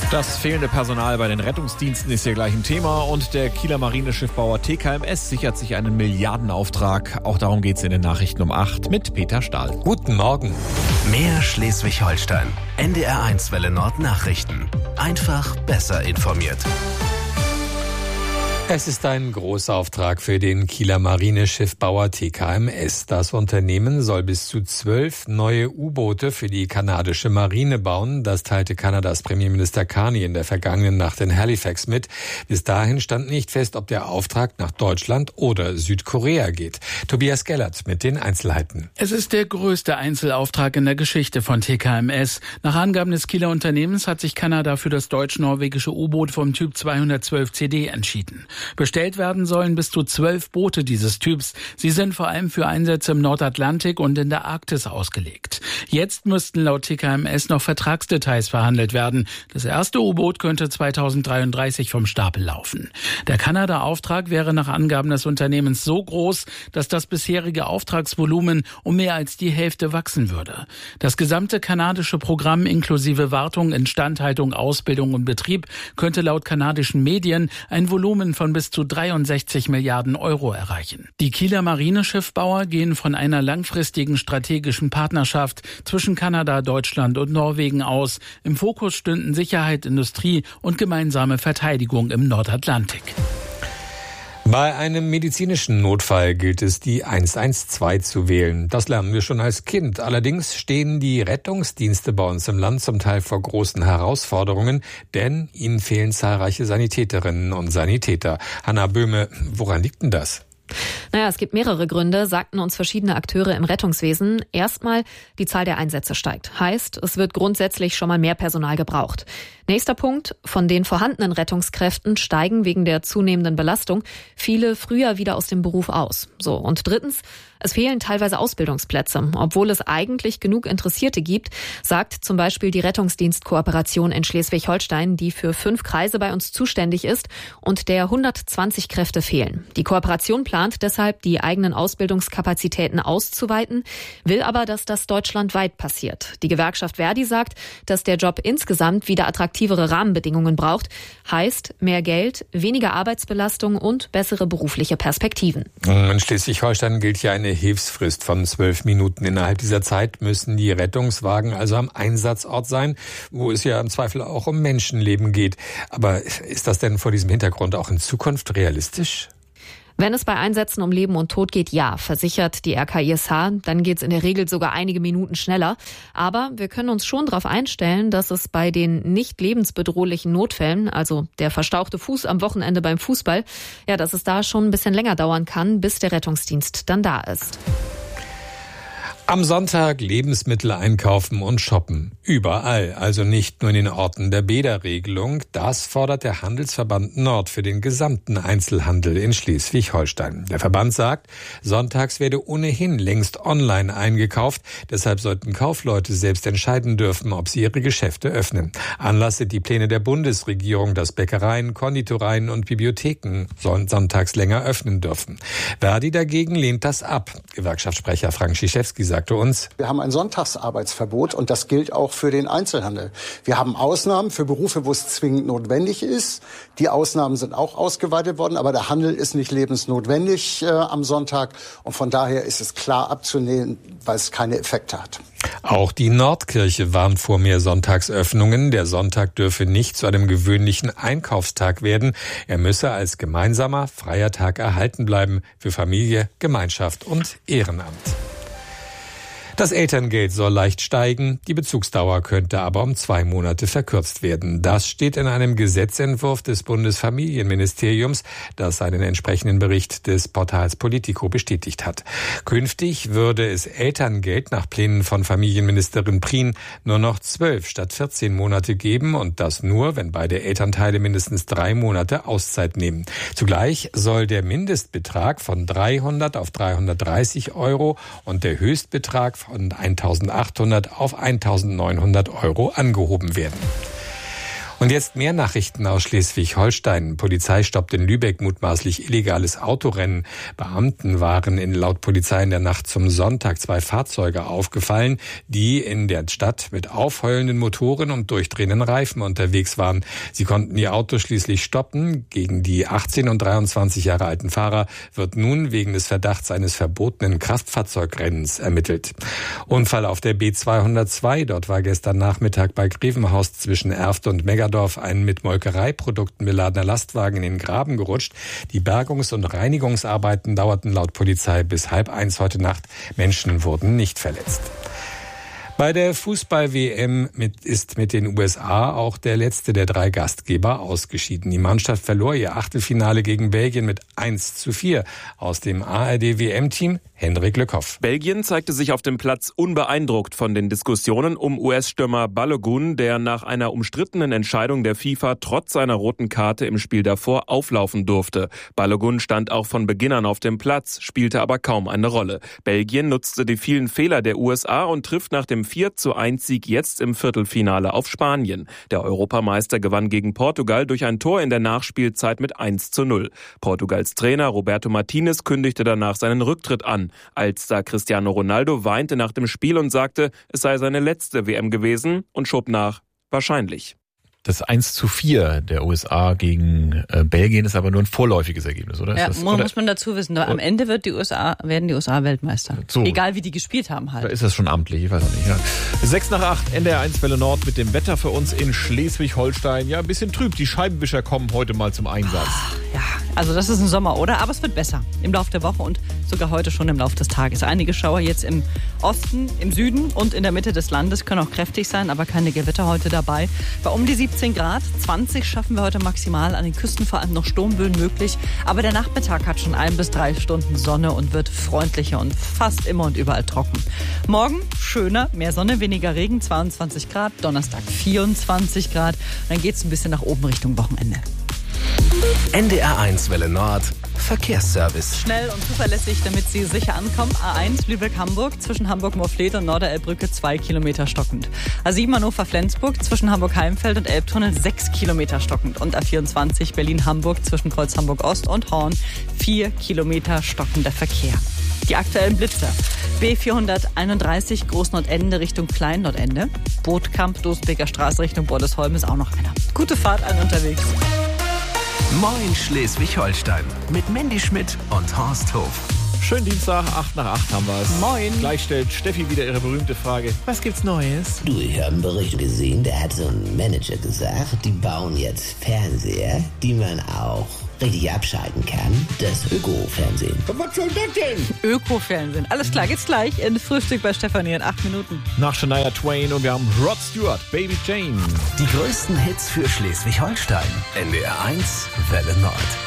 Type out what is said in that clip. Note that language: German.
Das fehlende Personal bei den Rettungsdiensten ist hier gleich ein Thema und der Kieler Marineschiffbauer TKMS sichert sich einen Milliardenauftrag. Auch darum geht's in den Nachrichten um 8 mit Peter Stahl. Guten Morgen. Mehr Schleswig-Holstein. NDR1 Welle Nord Nachrichten. Einfach besser informiert. Es ist ein Großauftrag für den Kieler Marineschiffbauer TKMS. Das Unternehmen soll bis zu 12 neue U-Boote für die kanadische Marine bauen. Das teilte Kanadas Premierminister Carney in der vergangenen Nacht in Halifax mit. Bis dahin stand nicht fest, ob der Auftrag nach Deutschland oder Südkorea geht. Tobias Gellert mit den Einzelheiten. Es ist der größte Einzelauftrag in der Geschichte von TKMS. Nach Angaben des Kieler Unternehmens hat sich Kanada für das deutsch-norwegische U-Boot vom Typ 212 CD entschieden. Bestellt werden sollen bis zu 12 Boote dieses Typs. Sie sind vor allem für Einsätze im Nordatlantik und in der Arktis ausgelegt. Jetzt müssten laut TKMS noch Vertragsdetails verhandelt werden. Das erste U-Boot könnte 2033 vom Stapel laufen. Der Kanada-Auftrag wäre nach Angaben des Unternehmens so groß, dass das bisherige Auftragsvolumen um mehr als die Hälfte wachsen würde. Das gesamte kanadische Programm inklusive Wartung, Instandhaltung, Ausbildung und Betrieb könnte laut kanadischen Medien ein Volumen von bis zu 63 Milliarden Euro erreichen. Die Kieler Marineschiffbauer gehen von einer langfristigen strategischen Partnerschaft zwischen Kanada, Deutschland und Norwegen aus. Im Fokus stünden Sicherheit, Industrie und gemeinsame Verteidigung im Nordatlantik. Bei einem medizinischen Notfall gilt es, die 112 zu wählen. Das lernen wir schon als Kind. Allerdings stehen die Rettungsdienste bei uns im Land zum Teil vor großen Herausforderungen, denn ihnen fehlen zahlreiche Sanitäterinnen und Sanitäter. Hanna Böhme, woran liegt denn das? Naja, es gibt mehrere Gründe, sagten uns verschiedene Akteure im Rettungswesen. Erstmal, die Zahl der Einsätze steigt. Heißt, es wird grundsätzlich schon mal mehr Personal gebraucht. Nächster Punkt, von den vorhandenen Rettungskräften steigen wegen der zunehmenden Belastung viele früher wieder aus dem Beruf aus. So, und drittens, es fehlen teilweise Ausbildungsplätze, obwohl es eigentlich genug Interessierte gibt, sagt zum Beispiel die Rettungsdienstkooperation in Schleswig-Holstein, die für 5 Kreise bei uns zuständig ist und der 120 Kräfte fehlen. Die Kooperation plant deshalb, die eigenen Ausbildungskapazitäten auszuweiten, will aber, dass das deutschlandweit passiert. Die Gewerkschaft Verdi sagt, dass der Job insgesamt wieder attraktivere Rahmenbedingungen braucht. Heißt mehr Geld, weniger Arbeitsbelastung und bessere berufliche Perspektiven. In Schleswig-Holstein gilt ja eine Hilfsfrist von 12 Minuten. Innerhalb dieser Zeit müssen die Rettungswagen also am Einsatzort sein, wo es ja im Zweifel auch um Menschenleben geht. Aber ist das denn vor diesem Hintergrund auch in Zukunft realistisch? Wenn es bei Einsätzen um Leben und Tod geht, ja, versichert die RKISH, dann geht's in der Regel sogar einige Minuten schneller. Aber wir können uns schon darauf einstellen, dass es bei den nicht lebensbedrohlichen Notfällen, also der verstauchte Fuß am Wochenende beim Fußball, ja, dass es da schon ein bisschen länger dauern kann, bis der Rettungsdienst dann da ist. Am Sonntag Lebensmittel einkaufen und shoppen. Überall, also nicht nur in den Orten der Bäderregelung. Das fordert der Handelsverband Nord für den gesamten Einzelhandel in Schleswig-Holstein. Der Verband sagt, sonntags werde ohnehin längst online eingekauft. Deshalb sollten Kaufleute selbst entscheiden dürfen, ob sie ihre Geschäfte öffnen. Anlass sind die Pläne der Bundesregierung, dass Bäckereien, Konditoreien und Bibliotheken sonntags länger öffnen dürfen. Verdi dagegen lehnt das ab. Gewerkschaftssprecher Frank Schiszewski sagte uns: Wir haben ein Sonntagsarbeitsverbot und das gilt auch für den Einzelhandel. Wir haben Ausnahmen für Berufe, wo es zwingend notwendig ist. Die Ausnahmen sind auch ausgeweitet worden, aber der Handel ist nicht lebensnotwendig am Sonntag und von daher ist es klar abzunehmen, weil es keine Effekte hat. Auch die Nordkirche warnt vor mehr Sonntagsöffnungen. Der Sonntag dürfe nicht zu einem gewöhnlichen Einkaufstag werden. Er müsse als gemeinsamer freier Tag erhalten bleiben für Familie, Gemeinschaft und Ehrenamt. Das Elterngeld soll leicht steigen, die Bezugsdauer könnte aber um 2 Monate verkürzt werden. Das steht in einem Gesetzentwurf des Bundesfamilienministeriums, das einen entsprechenden Bericht des Portals Politico bestätigt hat. Künftig würde es Elterngeld nach Plänen von Familienministerin Prien nur noch 12 statt 14 Monate geben und das nur, wenn beide Elternteile mindestens 3 Monate Auszeit nehmen. Zugleich soll der Mindestbetrag von 300 auf 330 Euro und der Höchstbetrag von 1.800 auf 1.900 Euro angehoben werden. Und jetzt mehr Nachrichten aus Schleswig-Holstein. Polizei stoppt in Lübeck mutmaßlich illegales Autorennen. Beamten waren laut Polizei in der Nacht zum Sonntag 2 Fahrzeuge aufgefallen, die in der Stadt mit aufheulenden Motoren und durchdrehenden Reifen unterwegs waren. Sie konnten ihr Auto schließlich stoppen. Gegen die 18 und 23 Jahre alten Fahrer wird nun wegen des Verdachts eines verbotenen Kraftfahrzeugrennens ermittelt. Unfall auf der B202. Dort war gestern Nachmittag bei Grevenhaus zwischen Erft und Meggerdorf ein mit Molkereiprodukten beladener Lastwagen in den Graben gerutscht. Die Bergungs- und Reinigungsarbeiten dauerten laut Polizei bis 12:30 heute Nacht. Menschen wurden nicht verletzt. Bei der Fußball-WM ist mit den USA auch der letzte der 3 Gastgeber ausgeschieden. Die Mannschaft verlor ihr Achtelfinale gegen Belgien mit 1:4. Aus dem ARD-WM-Team Hendrik Lecoq. Belgien zeigte sich auf dem Platz unbeeindruckt von den Diskussionen um US-Stürmer Balogun, der nach einer umstrittenen Entscheidung der FIFA trotz seiner roten Karte im Spiel davor auflaufen durfte. Balogun stand auch von Beginn an auf dem Platz, spielte aber kaum eine Rolle. Belgien nutzte die vielen Fehler der USA und trifft nach dem 4:1-Sieg jetzt im Viertelfinale auf Spanien. Der Europameister gewann gegen Portugal durch ein Tor in der Nachspielzeit mit 1:0. Portugals Trainer Roberto Martinez kündigte danach seinen Rücktritt an. Altstar Cristiano Ronaldo weinte nach dem Spiel und sagte, es sei seine letzte WM gewesen und schob nach, wahrscheinlich. Das 1:4 der USA gegen Belgien ist aber nur ein vorläufiges Ergebnis, oder? Ja, muss man dazu wissen. Am Ende werden die USA Weltmeister. So. Egal wie die gespielt haben halt. Da ist das schon amtlich, ich weiß auch nicht. Ja. 6:08, NDR1 Welle Nord mit dem Wetter für uns in Schleswig-Holstein. Ja, ein bisschen trüb. Die Scheibenwischer kommen heute mal zum Einsatz. Ja, also das ist ein Sommer, oder? Aber es wird besser im Laufe der Woche und sogar heute schon im Laufe des Tages. Einige Schauer jetzt im Osten, im Süden und in der Mitte des Landes können auch kräftig sein, aber keine Gewitter heute dabei. Bei um die 17 Grad, 20 schaffen wir heute maximal, an den Küsten vor allem noch Sturmböen möglich. Aber der Nachmittag hat schon 1 bis 3 Stunden Sonne und wird freundlicher und fast immer und überall trocken. Morgen schöner, mehr Sonne, weniger Regen, 22 Grad, Donnerstag 24 Grad. Dann geht es ein bisschen nach oben Richtung Wochenende. NDR1 Welle Nord Verkehrsservice. Schnell und zuverlässig, damit Sie sicher ankommen. A1 Lübeck-Hamburg zwischen Hamburg-Morfleet und Norderelbbrücke 2 Kilometer stockend. A7 Hannover-Flensburg zwischen Hamburg-Heimfeld und Elbtunnel 6 Kilometer stockend. Und A24 Berlin-Hamburg zwischen Kreuz Hamburg-Ost und Horn 4 Kilometer stockender Verkehr. Die aktuellen Blitzer. B431 Großnordende Richtung Klein-Nordende. Bootkamp, Dosbeker Straße Richtung Bordesholm ist auch noch einer. Gute Fahrt allen unterwegs. Moin Schleswig-Holstein mit Mandy Schmidt und Horst Hof. Schönen Dienstag, 7:08 haben wir es. Moin. Gleich stellt Steffi wieder ihre berühmte Frage. Was gibt's Neues? Du, ich habe einen Bericht gesehen, da hat so ein Manager gesagt, die bauen jetzt Fernseher, die man auch richtig abschalten kann. Das Öko-Fernsehen. Was soll das denn? Öko-Fernsehen. Alles klar, geht's gleich in Frühstück bei Stefanie in 8 Minuten. Nach Shania Twain und wir haben Rod Stewart, Baby Jane. Die größten Hits für Schleswig-Holstein. NDR1 Welle Nord.